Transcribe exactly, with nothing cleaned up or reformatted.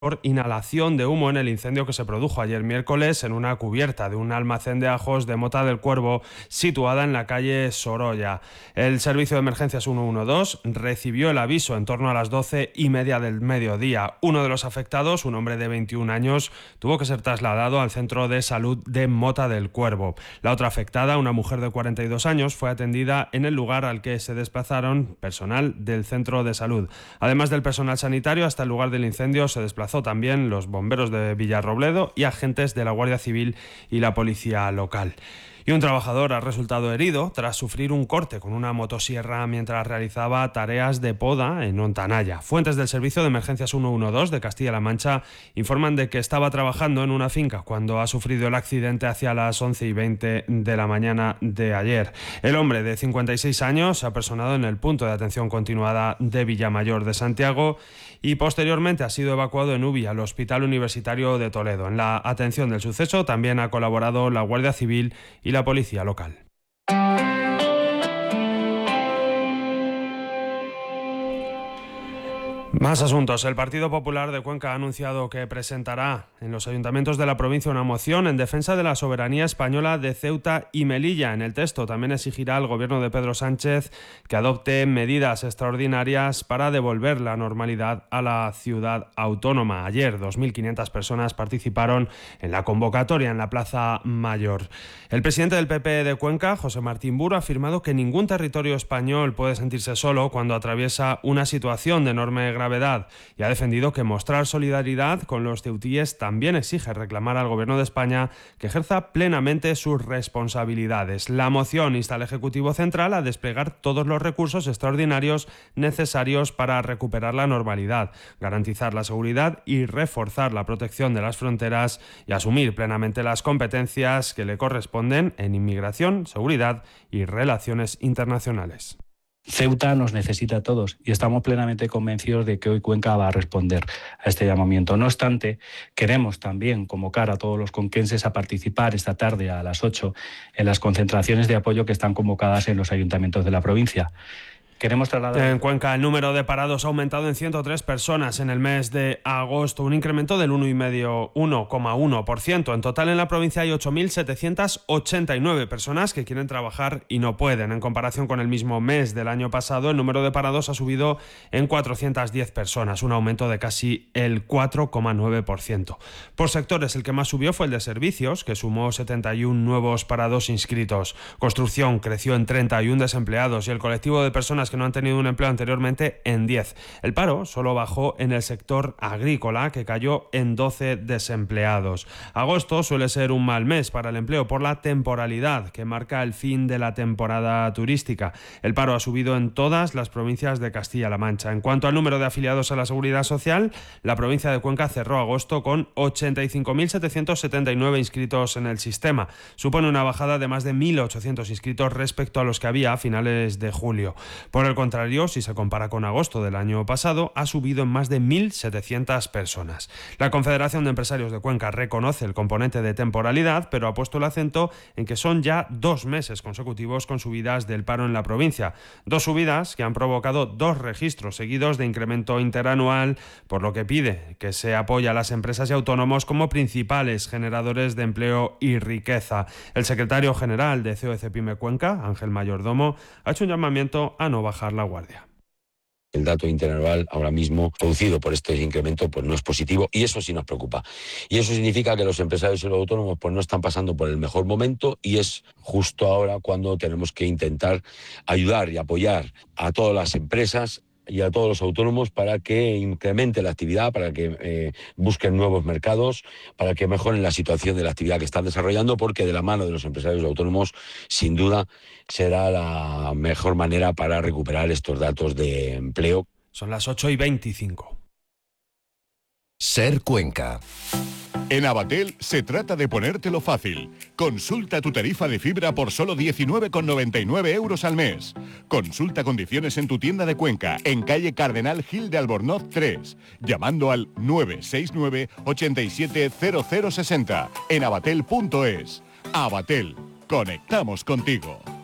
por inhalación de humo en el incendio que se produjo ayer miércoles en una cubierta de un almacén de ajos de Mota del Cuervo situada en la calle Sorolla. El servicio de emergencias ciento doce recibió el aviso en torno a las doce y media del mediodía. Uno de los afectados, un hombre de veintiún años, tuvo que ser trasladado al centro de salud de Mota del Cuervo. La otra afectada, una mujer de cuarenta y dos años, fue atendida en el lugar al que se desplazaron personal del centro de salud. Además del personal sanitario, hasta el lugar del incendio se desplazó también los bomberos de Villarrobledo y agentes de la Guardia Civil y la policía local. Y un trabajador ha resultado herido tras sufrir un corte con una motosierra mientras realizaba tareas de poda en Ontanaya. Fuentes del Servicio de Emergencias ciento doce de Castilla-La Mancha informan de que estaba trabajando en una finca cuando ha sufrido el accidente hacia las once y veinte de la mañana de ayer. El hombre de cincuenta y seis años se ha personado en el punto de atención continuada de Villamayor de Santiago y posteriormente ha sido evacuado en Ubi al Hospital Universitario de Toledo. En la atención del suceso también ha colaborado la Guardia Civil y la policía local. Más asuntos. El Partido Popular de Cuenca ha anunciado que presentará en los ayuntamientos de la provincia una moción en defensa de la soberanía española de Ceuta y Melilla. En el texto también exigirá al gobierno de Pedro Sánchez que adopte medidas extraordinarias para devolver la normalidad a la ciudad autónoma. Ayer dos mil quinientas personas participaron en la convocatoria en la Plaza Mayor. El presidente del P P de Cuenca, José Martín Buro, ha afirmado que ningún territorio español puede sentirse solo cuando atraviesa una situación de enorme gravedad y ha defendido que mostrar solidaridad con los ceutíes también exige reclamar al Gobierno de España que ejerza plenamente sus responsabilidades. La moción insta al Ejecutivo Central a desplegar todos los recursos extraordinarios necesarios para recuperar la normalidad, garantizar la seguridad y reforzar la protección de las fronteras y asumir plenamente las competencias que le corresponden en inmigración, seguridad y relaciones internacionales. Ceuta nos necesita a todos y estamos plenamente convencidos de que hoy Cuenca va a responder a este llamamiento. No obstante, queremos también convocar a todos los conquenses a participar esta tarde a las ocho en las concentraciones de apoyo que están convocadas en los ayuntamientos de la provincia. Queremos trasladar... En Cuenca el número de parados ha aumentado en ciento tres personas en el mes de agosto, un incremento del uno coma uno por ciento. En total en la provincia hay ocho mil setecientas ochenta y nueve personas que quieren trabajar y no pueden. En comparación con el mismo mes del año pasado, el número de parados ha subido en cuatrocientas diez personas, un aumento de casi el cuatro coma nueve por ciento. Por sectores, el que más subió fue el de servicios, que sumó setenta y uno nuevos parados inscritos. Construcción creció en treinta y uno desempleados y el colectivo de personas que no han tenido un empleo anteriormente en diez. El paro solo bajó en el sector agrícola, que cayó en doce desempleados. Agosto suele ser un mal mes para el empleo por la temporalidad que marca el fin de la temporada turística. El paro ha subido en todas las provincias de Castilla-La Mancha. En cuanto al número de afiliados a la Seguridad Social, la provincia de Cuenca cerró agosto con ochenta y cinco mil setecientos setenta y nueve inscritos en el sistema. Supone una bajada de más de mil ochocientos inscritos respecto a los que había a finales de julio. Por el contrario, si se compara con agosto del año pasado, ha subido en más de mil setecientas personas. La Confederación de Empresarios de Cuenca reconoce el componente de temporalidad, pero ha puesto el acento en que son ya dos meses consecutivos con subidas del paro en la provincia. Dos subidas que han provocado dos registros seguidos de incremento interanual, por lo que pide que se apoye a las empresas y autónomos como principales generadores de empleo y riqueza. El secretario general de C O E C Pyme Cuenca, Ángel Mayordomo, ha hecho un llamamiento a no bajar la guardia. El dato interanual ahora mismo producido por este incremento pues no es positivo y eso sí nos preocupa. Y eso significa que los empresarios y los autónomos pues no están pasando por el mejor momento y es justo ahora cuando tenemos que intentar ayudar y apoyar a todas las empresas y a todos los autónomos para que incremente la actividad, para que eh, busquen nuevos mercados, para que mejoren la situación de la actividad que están desarrollando, porque de la mano de los empresarios y autónomos, sin duda, será la mejor manera para recuperar estos datos de empleo. Son las ocho y veinticinco. Ser Cuenca. En Abatel se trata de ponértelo fácil. Consulta tu tarifa de fibra por solo diecinueve con noventa y nueve euros al mes. Consulta condiciones en tu tienda de Cuenca, en calle Cardenal Gil de Albornoz tres, llamando al nueve seis nueve, ochenta y siete, cero cero sesenta en abatel punto es. Abatel, conectamos contigo.